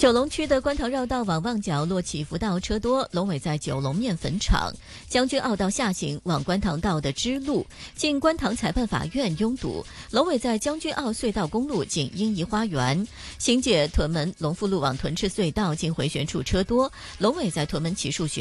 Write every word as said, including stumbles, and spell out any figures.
九龙区的观塘绕道往旺角落起伏道车多，龙尾在九龙面粉厂；将军澳道下行往观塘道的支路进观塘裁判法院拥堵，龙尾在将军澳隧道公路进英怡花园；行解屯门龙富路往屯赤隧道进回旋处车多，龙尾在屯门启树学